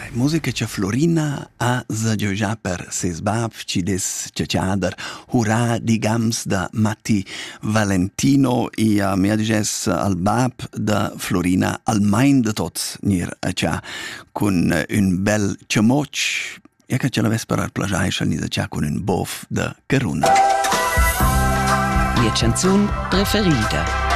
Musica che Florina ha zagiugià per ses bab, ci des ciaciader, hurà digams da Matti Valentino e mi diges al bab da Florina al main de tots nir a cia con un bel ciamoc e che ce l'aves per plagiare ni da cia con un bof de Caruna. Mia canzun preferida.